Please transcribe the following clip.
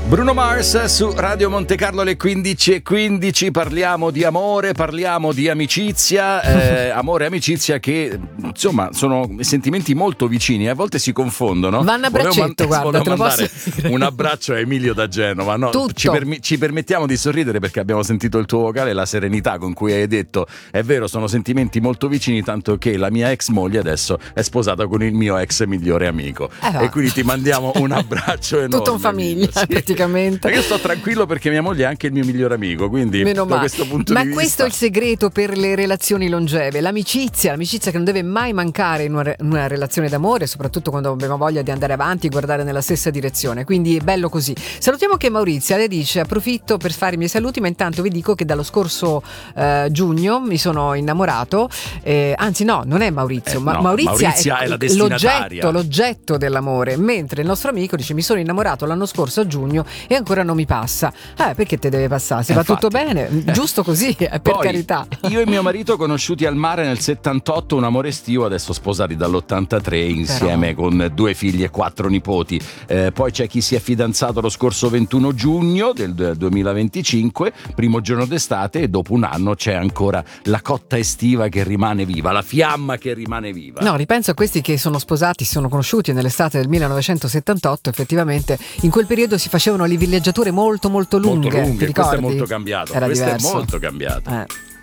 Bruno Mars su Radio Monte Carlo alle 15:15. Parliamo di amore, parliamo di amicizia, amore e amicizia che insomma sono sentimenti molto vicini, a volte si confondono. Vanno a braccetto, guarda, te lo posso dire. Un abbraccio a Emilio da Genova, no? Ci permettiamo di sorridere perché abbiamo sentito il tuo vocale, la serenità con cui hai detto è vero, sono sentimenti molto vicini, tanto che la mia ex moglie adesso è sposata con il mio ex migliore amico e quindi ti mandiamo un abbraccio enorme. Tutto in famiglia, praticamente. Io sto tranquillo perché mia moglie è anche il mio migliore amico, quindi meno da questo punto di vista. Ma questo è il segreto per le relazioni longeve, l'amicizia che non deve mai mancare in una relazione d'amore, soprattutto quando abbiamo voglia di andare avanti e guardare nella stessa direzione, quindi è bello così. Salutiamo anche Maurizia, le dice: approfitto per fare i miei saluti, ma intanto vi dico che dallo scorso giugno mi sono innamorato, anzi no, non è Maurizio, no, Maurizia è la destinataria, l'oggetto dell'amore, mentre il nostro amico dice: mi sono innamorato l'anno scorso a giugno e ancora non mi passa. Perché te deve passare? Se va tutto bene, giusto così, per poi, carità. Io e mio marito conosciuti al mare nel 78, un amore estivo, adesso sposati dall'83 insieme con 2 figli e 4 nipoti. Poi c'è chi si è fidanzato lo scorso 21 giugno del 2025, primo giorno d'estate, e dopo un anno c'è ancora la cotta estiva che rimane viva, la fiamma che rimane viva. No, ripenso a questi che sono sposati, si sono conosciuti nell'estate del 1978, effettivamente in quel periodo si facevano le villeggiature molto lunghe, ti ricordi? Questo è molto cambiato. Era questo diverso. È molto cambiato.